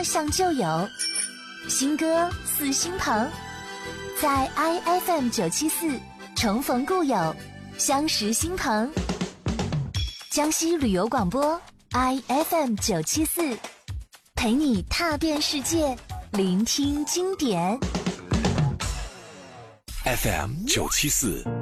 向旧友，新歌似新朋，在 IFM974 重逢故友，相识新朋。江西旅游广播 IFM974，陪你踏遍世界，聆听经典。 FM974